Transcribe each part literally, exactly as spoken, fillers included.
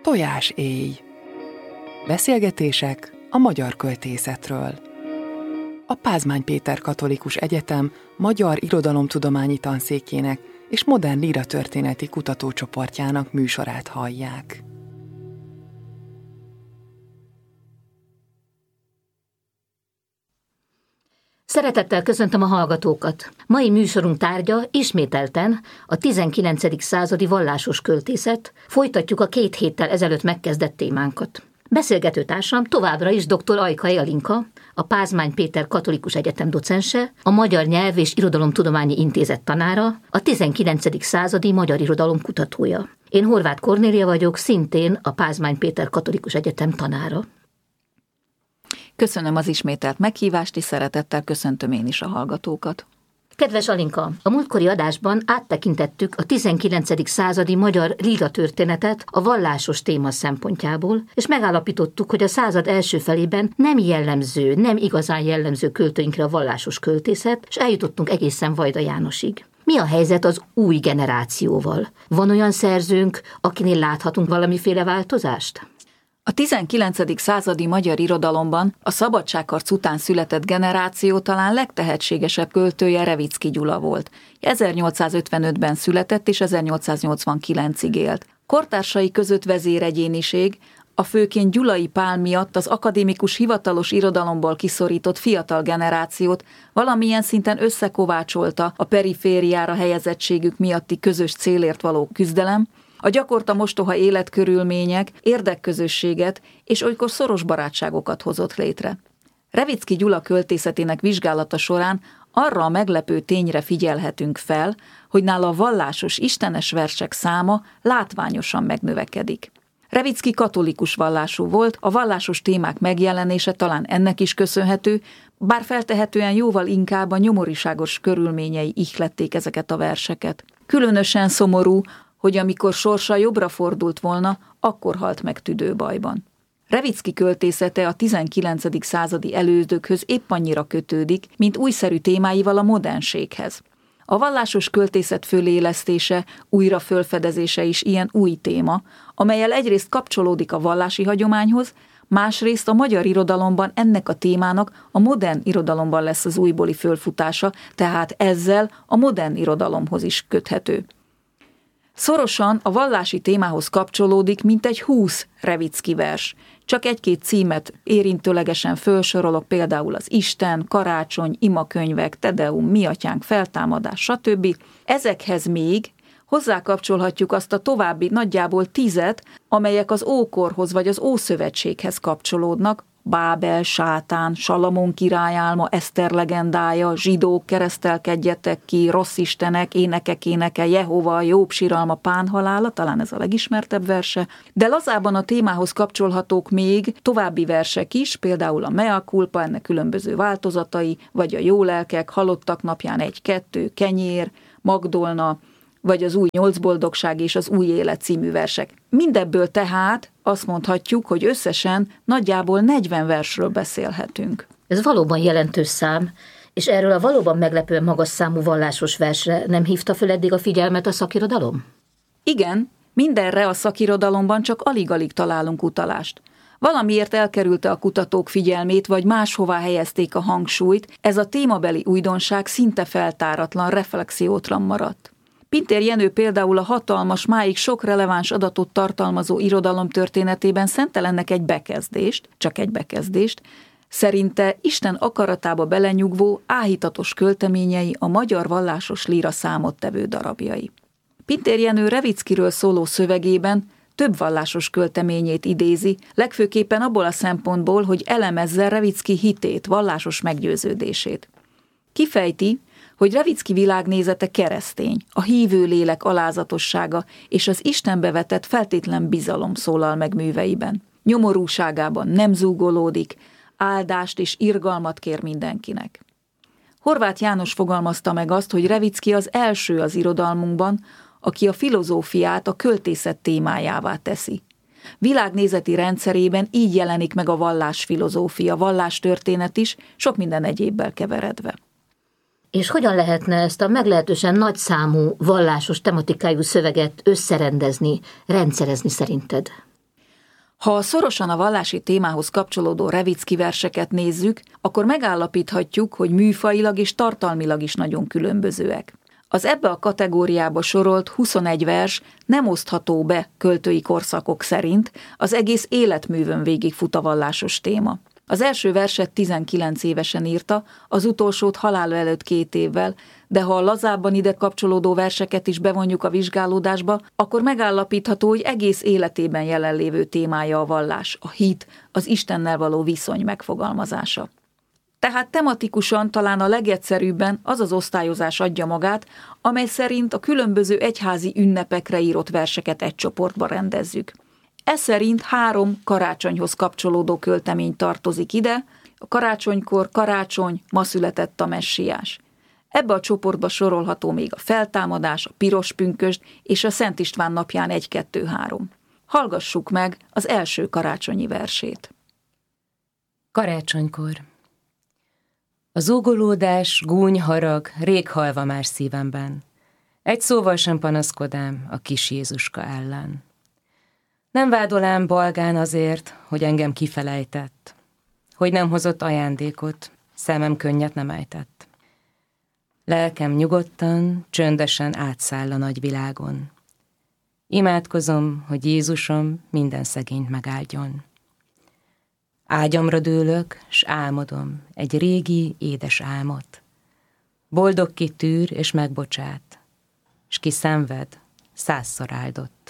Tojás éj. Beszélgetések a magyar költészetről. A Pázmány Péter Katolikus Egyetem Magyar Irodalomtudományi Tanszékének és Modern Líratörténeti Kutatócsoportjának műsorát hallják. Szeretettel köszöntöm a hallgatókat! Mai műsorunk tárgya ismételten a tizenkilencedik századi vallásos költészet, folytatjuk a két héttel ezelőtt megkezdett témánkat. Beszélgető társam továbbra is dr. Ajkai Alinka, a Pázmány Péter Katolikus Egyetem docense, a Magyar Nyelv- és Irodalomtudományi Intézet tanára, a tizenkilencedik századi magyar irodalom kutatója. Én Horváth Kornélia vagyok, szintén a Pázmány Péter Katolikus Egyetem tanára. Köszönöm az ismételt meghívást, és szeretettel köszöntöm én is a hallgatókat. Kedves Alinka, a múltkori adásban áttekintettük a tizenkilencedik századi magyar líratörténetet a vallásos téma szempontjából, és megállapítottuk, hogy a század első felében nem jellemző, nem igazán jellemző költőinkre a vallásos költészet, és eljutottunk egészen Vajda Jánosig. Mi a helyzet az új generációval? Van olyan szerzőnk, akinél láthatunk valamiféle változást? A tizenkilencedik századi magyar irodalomban a szabadságharc után született generáció talán legtehetségesebb költője Revicki Gyula volt. ezernyolcszázötvenötben született és ezernyolcszáznyolcvankilencig élt. Kortársai között vezéregyéniség, a főként Gyulai Pál miatt az akadémikus hivatalos irodalomból kiszorított fiatal generációt valamilyen szinten összekovácsolta a perifériára helyezettségük miatti közös célért való küzdelem, a gyakorta mostoha életkörülmények, érdekközösséget és olykor szoros barátságokat hozott létre. Revicki Gyula költészetének vizsgálata során arra a meglepő tényre figyelhetünk fel, hogy nála a vallásos, istenes versek száma látványosan megnövekedik. Revicki katolikus vallású volt, a vallásos témák megjelenése talán ennek is köszönhető, bár feltehetően jóval inkább a nyomoriságos körülményei ihlették ezeket a verseket. Különösen szomorú, hogy amikor sorsa jobbra fordult volna, akkor halt meg tüdőbajban. Revicki költészete a tizenkilencedik századi elődökhöz épp annyira kötődik, mint újszerű témáival a modernséghez. A vallásos költészet fölélesztése, újra fölfedezése is ilyen új téma, amellyel egyrészt kapcsolódik a vallási hagyományhoz, másrészt a magyar irodalomban ennek a témának a modern irodalomban lesz az újbóli fölfutása, tehát ezzel a modern irodalomhoz is köthető. Szorosan a vallási témához kapcsolódik mintegy húsz Revicki vers. Csak egy-két címet érintőlegesen felsorolok, például az Isten, Karácsony, Imakönyvek, Tedeum, Mi atyánk, Feltámadás, stb. Ezekhez még hozzákapcsolhatjuk azt a további nagyjából tízet, amelyek az ókorhoz vagy az Ószövetséghez kapcsolódnak, Bábel, Sátán, Salamon király álma, Eszter legendája, zsidók, keresztelkedjetek ki, rossz istenek, énekek éneke, Jehova, Jobb siralma, Pán halála, talán ez a legismertebb verse, de lazában a témához kapcsolhatók még további versek is, például a Mea culpa, ennek különböző változatai, vagy a Jó lelkek, Halottak napján egy-kettő, Kenyér, Magdolna, vagy az Új nyolcboldogság és az Új élet című versek. Mindebből tehát azt mondhatjuk, hogy összesen nagyjából negyven versről beszélhetünk. Ez valóban jelentős szám, és erről a valóban meglepően magas számú vallásos versre nem hívta föl eddig a figyelmet a szakirodalom? Igen, mindenre a szakirodalomban csak alig-alig találunk utalást. Valamiért elkerülte a kutatók figyelmét, vagy máshová helyezték a hangsúlyt, ez a témabeli újdonság szinte feltáratlan, reflexiótlan maradt. Pintér Jenő például a hatalmas, máig sok releváns adatot tartalmazó irodalom történetében szentel ennek egy bekezdést, csak egy bekezdést, szerinte Isten akaratába belenyugvó, áhítatos költeményei a magyar vallásos líra számottevő darabjai. Pintér Jenő Revickiről szóló szövegében több vallásos költeményét idézi, legfőképpen abból a szempontból, hogy elemezze Revicki hitét, vallásos meggyőződését. Kifejti, hogy Revicki világnézete keresztény, a hívő lélek alázatossága és az Istenbe vetett feltétlen bizalom szólal meg műveiben. Nyomorúságában nem zúgolódik, áldást és irgalmat kér mindenkinek. Horváth János fogalmazta meg azt, hogy Revicki az első az irodalmunkban, aki a filozófiát a költészet témájává teszi. Világnézeti rendszerében így jelenik meg a vallásfilozófia, vallástörténet is, sok minden egyébbel keveredve. És hogyan lehetne ezt a meglehetősen nagyszámú vallásos tematikájú szöveget összerendezni, rendszerezni szerinted? Ha szorosan a vallási témához kapcsolódó Revicki verseket nézzük, akkor megállapíthatjuk, hogy műfajilag és tartalmilag is nagyon különbözőek. Az ebbe a kategóriába sorolt huszonegy vers nem osztható be költői korszakok szerint, az egész életművön végigfut a vallásos téma. Az első verset tizenkilenc évesen írta, az utolsót halála előtt két évvel, de ha a lazábban ide kapcsolódó verseket is bevonjuk a vizsgálódásba, akkor megállapítható, hogy egész életében jelenlévő témája a vallás, a hit, az Istennel való viszony megfogalmazása. Tehát tematikusan talán a legegyszerűbben az az osztályozás adja magát, amely szerint a különböző egyházi ünnepekre írott verseket egy csoportba rendezzük. Ez szerint három karácsonyhoz kapcsolódó költemény tartozik ide, a karácsonykor karácsony, ma született a messiás. Ebbe a csoportba sorolható még a feltámadás, a piros pünkösd és a Szent István napján egy-kettő-három. Hallgassuk meg az első karácsonyi versét. Karácsonykor. A zúgolódás, gúny, harag rég halva már szívemben. Egy szóval sem panaszkodám a kis Jézuska ellen. Nem vádolám Balgán azért, hogy engem kifelejtett, hogy nem hozott ajándékot, szemem könnyet nem ejtett. Lelkem nyugodtan, csöndesen átszáll a nagyvilágon. Imádkozom, hogy Jézusom minden szegényt megáldjon. Ágyamra dőlök, s álmodom egy régi, édes álmot. Boldog ki tűr és megbocsát, s ki szenved, százszor áldott.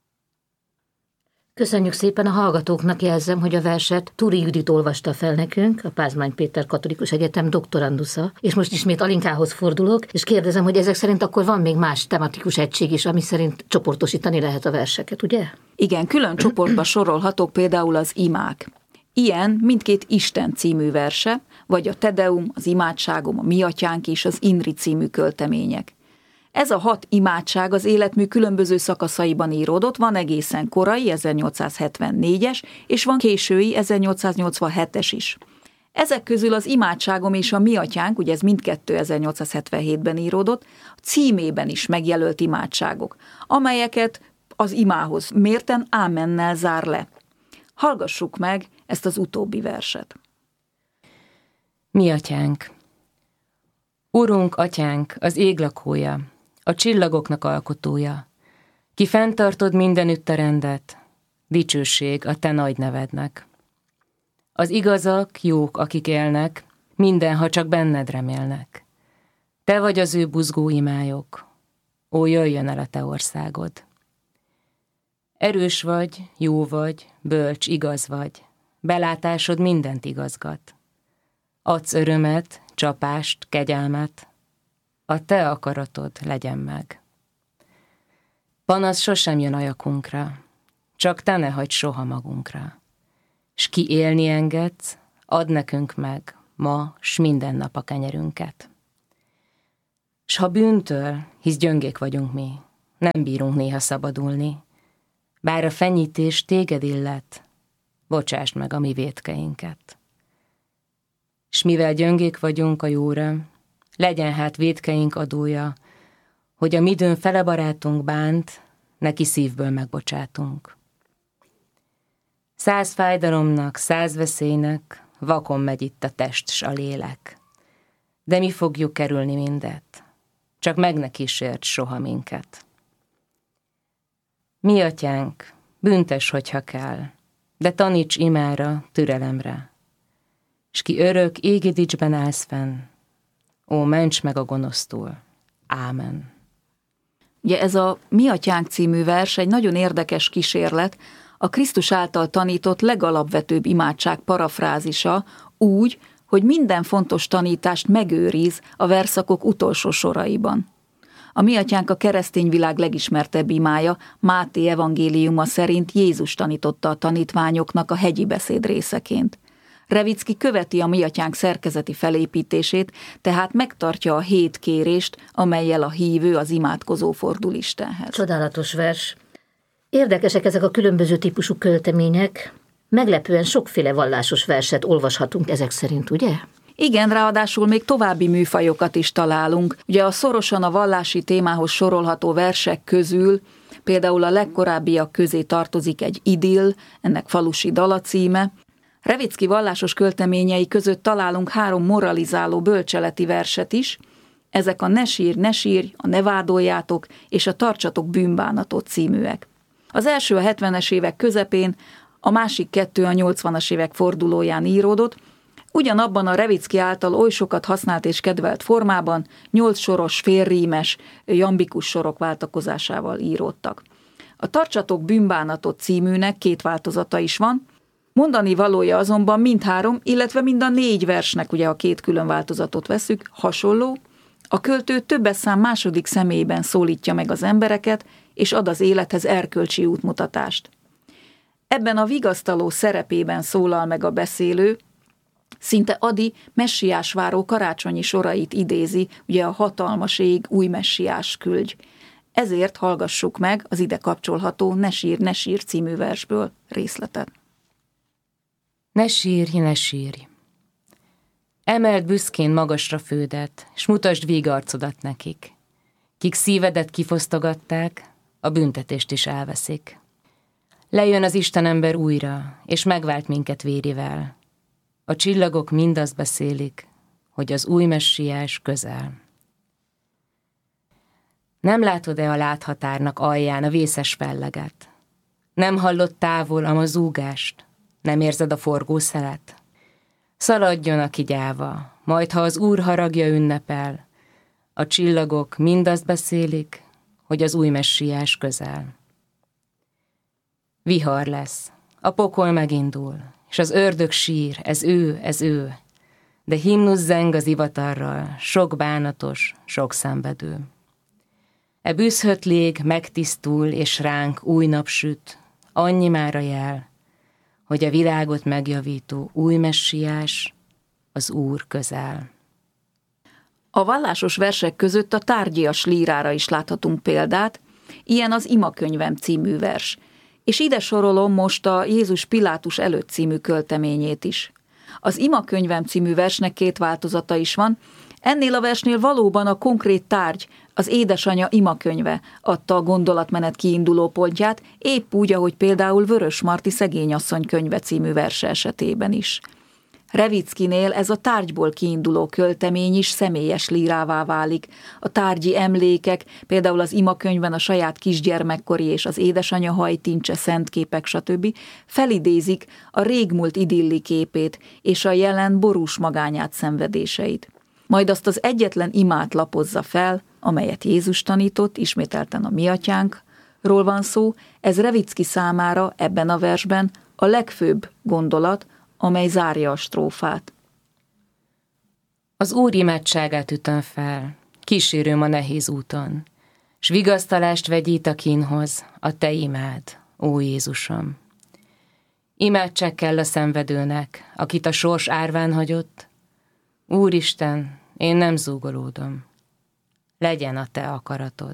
Köszönjük szépen, a hallgatóknak jelzem, hogy a verset Turi Judit olvasta fel nekünk, a Pázmány Péter Katolikus Egyetem doktorandusza, és most ismét Alinkához fordulok, és kérdezem, hogy ezek szerint akkor van még más tematikus egység is, ami szerint csoportosítani lehet a verseket, ugye? Igen, külön csoportba sorolhatók például az imák. Ilyen mindkét Isten című verse, vagy a Tedeum, az imádságom, a Mi Atyánk és az Inri című költemények. Ez a hat imádság az életmű különböző szakaszaiban íródott, van egészen korai, ezernyolcszázhetvennégyes, és van késői, ezernyolcszáznyolcvanhetes is. Ezek közül az imádságom és a Mi Atyánk, ugye ez mindkettő ezernyolcszázhetvenhétben íródott, a címében is megjelölt imádságok, amelyeket az imához mérten ámennel zár le. Hallgassuk meg ezt az utóbbi verset. Mi Atyánk. Urunk, Atyánk, az ég lakója, a csillagoknak alkotója, ki fenntartod mindenütt a rendet, dicsőség a te nagy nevednek. Az igazak, jók, akik élnek, minden, ha csak benned remélnek. Te vagy az ő buzgó imályok, ó, jöjjön el a te országod. Erős vagy, jó vagy, bölcs, igaz vagy, belátásod mindent igazgat. Adsz örömet, csapást, kegyelmet, a te akaratod legyen meg. Panasz sosem jön a jakunkra, csak te ne hagyd soha magunkra. S ki élni engedsz, add nekünk meg ma, s minden nap a kenyerünket. S ha bűntől, hisz gyöngék vagyunk mi, nem bírunk néha szabadulni, bár a fenyítés téged illet, bocsásd meg a mi vétkeinket. S mivel gyöngék vagyunk a jóra, legyen hát vétkeink adója, hogy a midőn fele barátunk bánt, neki szívből megbocsátunk. Száz fájdalomnak, száz veszélynek, vakon megy itt a test s a lélek. De mi fogjuk kerülni mindet, csak meg ne kísért soha minket. Mi Atyánk, büntes, hogyha kell, de taníts imára, türelemre, s ki örök égi dicsben állsz fenn, ó, ments meg a gonosztól. Ámen. Ugye ez a Mi Atyánk című vers egy nagyon érdekes kísérlet, a Krisztus által tanított legalapvetőbb imádság parafrázisa úgy, hogy minden fontos tanítást megőriz a verszakok utolsó soraiban. A Mi Atyánk a keresztény világ legismertebb imája, Máté evangéliuma szerint Jézus tanította a tanítványoknak a hegyi beszéd részeként. Revicki követi a Mi Atyánk szerkezeti felépítését, tehát megtartja a hét kérést, amellyel a hívő, az imádkozó fordul Istenhez. Csodálatos vers. Érdekesek ezek a különböző típusú költemények. Meglepően sokféle vallásos verset olvashatunk ezek szerint, ugye? Igen, ráadásul még további műfajokat is találunk. Ugye a szorosan a vallási témához sorolható versek közül például a legkorábbiak közé tartozik egy idill, ennek falusi dala címe. Revicki vallásos költeményei között találunk három moralizáló bölcseleti verset is, ezek a Ne sírj, ne sírj, a Ne vádoljátok és a Tartsatok bűnbánatot címűek. Az első a hetvenes évek közepén, a másik kettő a nyolcvanas évek fordulóján íródott, ugyanabban a Revicki által oly sokat használt és kedvelt formában, nyolc soros, félrímes, jambikus sorok váltakozásával íródtak. A Tartsatok bűnbánatot címűnek két változata is van, mondani valója azonban mindhárom, illetve mind a négy versnek, ugye a két külön változatot veszük, hasonló. A költő többes szám második személyben szólítja meg az embereket, és ad az élethez erkölcsi útmutatást. Ebben a vigasztaló szerepében szólal meg a beszélő, szinte Ady messiás váró karácsonyi sorait idézi, ugye a hatalmas ég, új messiás küldj. Ezért hallgassuk meg az ide kapcsolható Ne sírj, ne sírj című versből részletet. Ne sírj, ne sírj! Emeld büszkén magasra fődet, s mutasd vígarcodat nekik. Kik szívedet kifosztogatták, a büntetést is elveszik. Lejön az Istenember újra, és megvált minket vérivel. A csillagok mind azt beszélik, hogy az új messiás közel. Nem látod-e a láthatárnak alján a vészes felleget? Nem hallod távol a zúgást? Nem érzed a forgószelet? Szaladjon a kigyáva, majd ha az Úr haragja ünnepel, a csillagok mind azt beszélik, hogy az új messiás közel. Vihar lesz, a pokol megindul, és az ördög sír, ez ő, ez ő, de himnusz zeng az ivatarral, sok bánatos, sok szenvedő. E bűzhött lég megtisztul, és ránk új nap süt, annyi már a jel, hogy a világot megjavító új messiás, az Úr közel. A vallásos versek között a tárgyias lírára is láthatunk példát, ilyen az Imakönyvem című vers, és ide sorolom most a Jézus Pilátus előtt című költeményét is. Az Imakönyvem című versnek két változata is van, ennél a versnél valóban a konkrét tárgy, az édesanyja imakönyve adta a gondolatmenet kiinduló pontját, épp úgy, ahogy például Vörös Marti Szegényasszony könyve című verse esetében is. Revickinél ez a tárgyból kiinduló költemény is személyes lírává válik. A tárgyi emlékek, például az imakönyvben a saját kisgyermekkori és az édesanyja hajtincse, szentképek, stb. Felidézik a régmúlt idilli képét és a jelen borús magányát, szenvedéseit. Majd azt az egyetlen imát lapozza fel, amelyet Jézus tanított, ismételten a Mi Atyánkról van szó, ez Revicki számára ebben a versben a legfőbb gondolat, amely zárja a strófát. Az Úr imádságát ütöm fel, kísérőm a nehéz úton, s vigasztalást vegyít a kínhoz, a te imád, ó Jézusom. Imádság kell a szenvedőnek, akit a sors árván hagyott. Úristen, én nem zúgolódom. Legyen a te akaratod.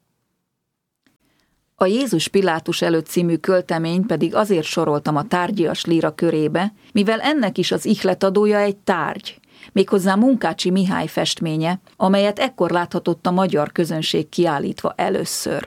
A Jézus Pilátus előtt című költemény pedig azért soroltam a tárgyias líra körébe, mivel ennek is az ihletadója egy tárgy, méghozzá Munkácsi Mihály festménye, amelyet ekkor láthatott a magyar közönség kiállítva először.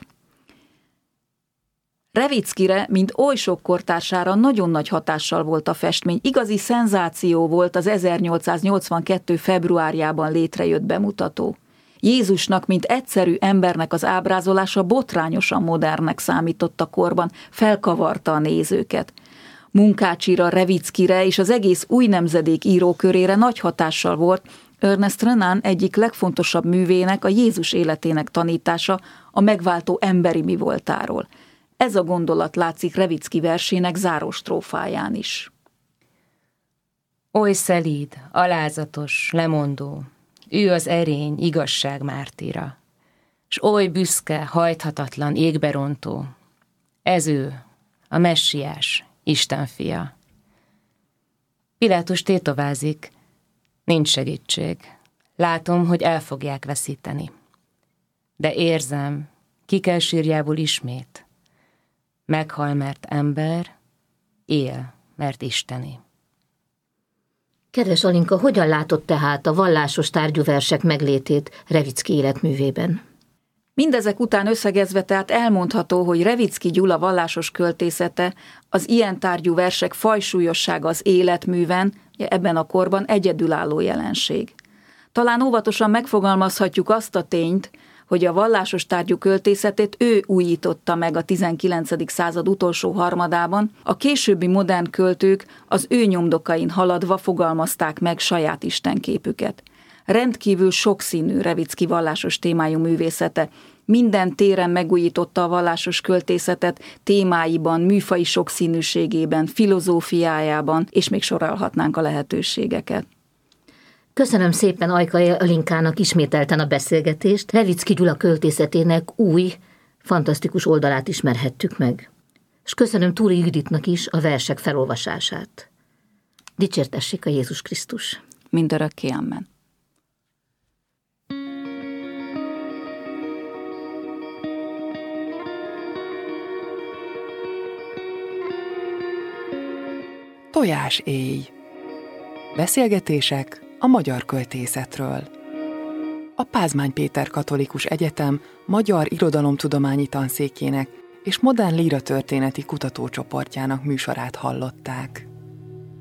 Revickire, mint oly sok kortársára nagyon nagy hatással volt a festmény, igazi szenzáció volt az ezernyolcszáznyolcvankettő februárjában létrejött bemutató. Jézusnak, mint egyszerű embernek az ábrázolása botrányosan modernnek számított a korban, felkavarta a nézőket. Munkácsira, Revickire és az egész új nemzedék írókörére nagy hatással volt Ernest Renan egyik legfontosabb művének, a Jézus életének tanítása, a megváltó emberi mi voltáról. Ez a gondolat látszik Revicki versének záró strófáján is. Oly szelíd, alázatos, lemondó, ő az erény, igazság mártíra, s oly büszke, hajthatatlan, égberontó. Ez ő, a messiás, Isten fia. Pilátus tétovázik, nincs segítség. Látom, hogy el fogják veszíteni. De érzem, ki kell sírjából ismét. Meghal, mert ember, él, mert isteni. Kedves Alinka, hogyan látott tehát a vallásos tárgyú versek meglétét Revicki életművében? Mindezek után összegezve tehát elmondható, hogy Reviczky Gyula vallásos költészete, az ilyen tárgyú versek fajsúlyossága az életműven, ebben a korban egyedülálló jelenség. Talán óvatosan megfogalmazhatjuk azt a tényt, hogy a vallásos tárgyú költészetét ő újította meg a tizenkilencedik század utolsó harmadában, a későbbi modern költők az ő nyomdokain haladva fogalmazták meg saját istenképüket. Rendkívül sokszínű Reviczky vallásos témájú művészete, minden téren megújította a vallásos költészetet témáiban, műfaji sokszínűségében, filozófiájában, és még sorolhatnánk a lehetőségeket. Köszönöm szépen Ajkai Alinkának ismételten a beszélgetést. Reviczky Gyula költészetének új, fantasztikus oldalát ismerhettük meg. És köszönöm Túri Juditnak is a versek felolvasását. Dicsértessék a Jézus Krisztus. Mindörökké, amen. Tojás éj. Beszélgetések a magyar költészetről. A Pázmány Péter Katolikus Egyetem Magyar Irodalomtudományi Tanszékének és Modern Líratörténeti Kutatócsoportjának műsorát hallották.